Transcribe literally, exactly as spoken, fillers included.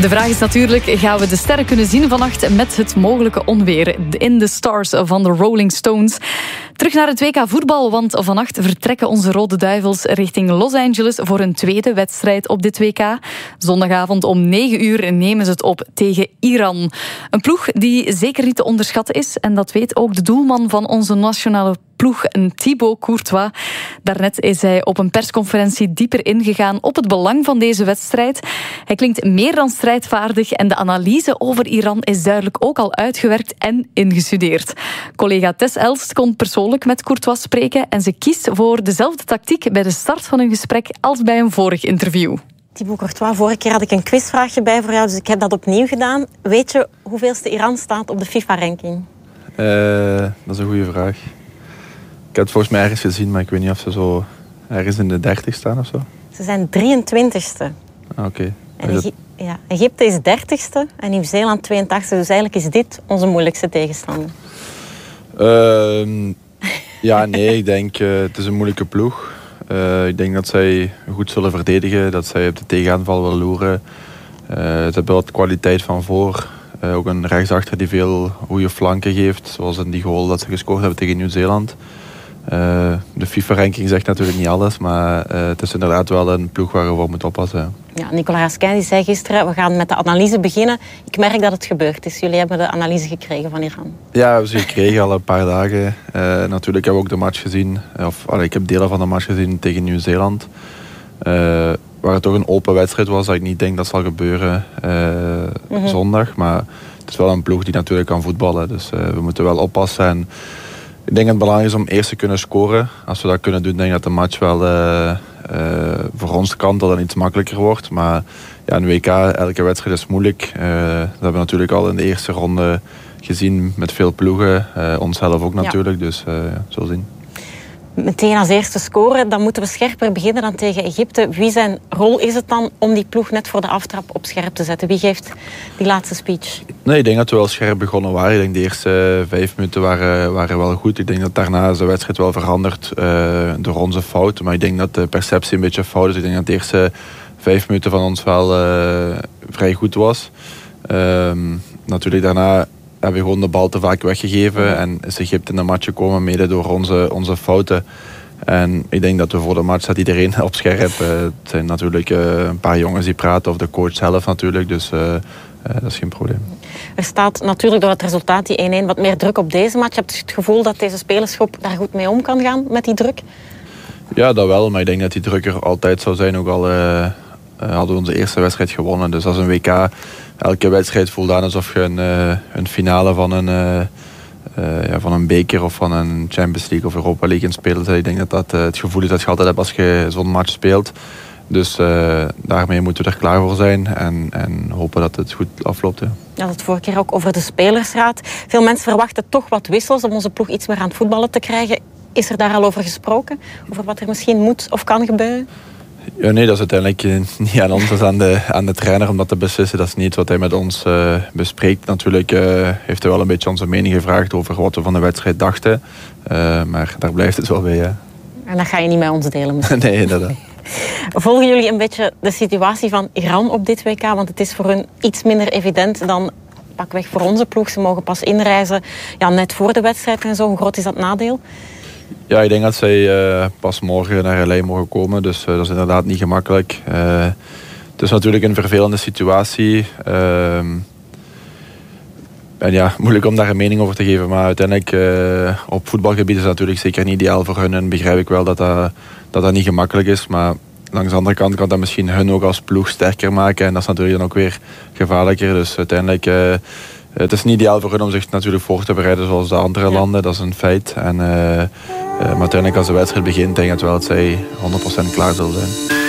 De vraag is natuurlijk, gaan we de sterren kunnen zien vannacht met het mogelijke onweer? In the Stars van de Rolling Stones. Terug naar het W K voetbal, want vannacht vertrekken onze Rode Duivels richting Los Angeles voor een tweede wedstrijd op dit W K. Zondagavond om negen uur nemen ze het op tegen Iran. Een ploeg die zeker niet te onderschatten is. En dat weet ook de doelman van onze nationale ploeg, Thibaut Courtois. Daarnet is hij op een persconferentie dieper ingegaan op het belang van deze wedstrijd. Hij klinkt meer dan strijdvaardig en de analyse over Iran is duidelijk ook al uitgewerkt en ingestudeerd. Collega Tess Elst kon persoonlijk met Courtois spreken en ze kiest voor dezelfde tactiek bij de start van een gesprek als bij een vorig interview. Thibaut Courtois, vorige keer had ik een quizvraagje bij voor jou, dus ik heb dat opnieuw gedaan. Weet je hoeveelste Iran staat op de FIFA-ranking? Uh, dat is een goede vraag. Ik heb het volgens mij ergens gezien, maar ik weet niet of ze zo ergens in de dertig staan of zo. Ze zijn drieëntwintigste. Ah, oké. En Egy- ja, Egypte is dertigste en Nieuw-Zeeland tweeëntachtigste. Dus eigenlijk is dit onze moeilijkste tegenstander. Uh, ja, nee, ik denk uh, het is een moeilijke ploeg. Uh, ik denk dat zij goed zullen verdedigen, dat zij op de tegenaanval willen loeren. Uh, ze hebben wat kwaliteit van voor. Uh, ook een rechtsachter die veel goede flanken geeft, zoals in die goal dat ze gescoord hebben tegen Nieuw-Zeeland. Uh, de FIFA-ranking zegt natuurlijk niet alles, maar uh, het is inderdaad wel een ploeg waar we voor moeten oppassen. Ja, Nicolas Raskin zei gisteren, we gaan met de analyse beginnen. Ik merk dat het gebeurd is. Jullie hebben de analyse gekregen van Iran. Ja, we hebben ze gekregen al een paar dagen. Uh, natuurlijk hebben we ook de match gezien, of allee, ik heb delen van de match gezien tegen Nieuw-Zeeland. Uh, waar het toch een open wedstrijd was, dat ik niet denk dat zal gebeuren uh, mm-hmm. zondag. Maar het is wel een ploeg die natuurlijk kan voetballen, dus uh, we moeten wel oppassen. En ik denk dat het belangrijk is om eerst te kunnen scoren. Als we dat kunnen doen, denk ik dat de match wel uh, uh, voor onze kant dan iets makkelijker wordt. Maar ja, een W K, elke wedstrijd is moeilijk. Uh, dat hebben we natuurlijk al in de eerste ronde gezien met veel ploegen. Uh, onszelf ook natuurlijk, ja. Dus uh, zo zien. Meteen als eerste scoren, dan moeten we scherper beginnen dan tegen Egypte. Wie zijn rol is het dan om die ploeg net voor de aftrap op scherp te zetten? Wie geeft die laatste speech? Nee, ik denk dat we wel scherp begonnen waren. Ik denk de eerste vijf minuten waren, waren wel goed. Ik denk dat daarna is de wedstrijd wel veranderd uh, door onze fouten. Maar ik denk dat de perceptie een beetje fout is. Ik denk dat de eerste vijf minuten van ons wel uh, vrij goed was. Uh, natuurlijk daarna hebben we gewoon de bal te vaak weggegeven. En is Egypte in de match gekomen mede door onze, onze fouten. En ik denk dat we voor de match staat iedereen op scherp. Uh, het zijn natuurlijk uh, een paar jongens die praten, of de coach zelf natuurlijk. Dus uh, uh, dat is geen probleem. Er staat natuurlijk door het resultaat die één-één wat meer druk op deze match. Heb je het gevoel dat deze spelersgroep daar goed mee om kan gaan met die druk? Ja, dat wel. Maar ik denk dat die druk er altijd zou zijn. Ook al uh, uh, hadden we onze eerste wedstrijd gewonnen. Dus als een W K... Elke wedstrijd voelt aan alsof je een, uh, een finale van een, uh, uh, ja, van een beker of van een Champions League of Europa League in speelt. Ik denk dat dat uh, het gevoel is dat je altijd hebt als je zo'n match speelt. Dus uh, daarmee moeten we er klaar voor zijn en, en hopen dat het goed afloopt. Ja. Je had het vorige keer ook over de spelersraad. Veel mensen verwachten toch wat wissels om onze ploeg iets meer aan het voetballen te krijgen. Is er daar al over gesproken? Over wat er misschien moet of kan gebeuren? Ja, nee, dat is uiteindelijk niet aan ons, dat is aan de, aan de trainer om dat te beslissen. Dat is niet wat hij met ons uh, bespreekt. Natuurlijk uh, heeft hij wel een beetje onze mening gevraagd over wat we van de wedstrijd dachten. Uh, maar daar blijft het wel bij, ja. En dat ga je niet met ons delen misschien? Nee, inderdaad. Volgen jullie een beetje de situatie van Iran op dit W K? Want het is voor hun iets minder evident dan pakweg voor onze ploeg. Ze mogen pas inreizen ja, net voor de wedstrijd en zo. Hoe groot is dat nadeel? Ja, ik denk dat zij uh, pas morgen naar L A mogen komen. Dus uh, dat is inderdaad niet gemakkelijk. Uh, het is natuurlijk een vervelende situatie. Uh, en ja, moeilijk om daar een mening over te geven. Maar uiteindelijk, uh, op voetbalgebied is het natuurlijk zeker niet ideaal voor hun. En begrijp ik wel dat dat, dat dat niet gemakkelijk is. Maar langs de andere kant kan dat misschien hun ook als ploeg sterker maken. En dat is natuurlijk dan ook weer gevaarlijker. Dus uiteindelijk... Uh, Het is niet ideaal voor hen om zich natuurlijk voor te bereiden zoals de andere ja. landen, dat is een feit. En, uh, uh, maar uiteindelijk als de wedstrijd begint, denk ik wel dat zij honderd procent klaar zullen zijn.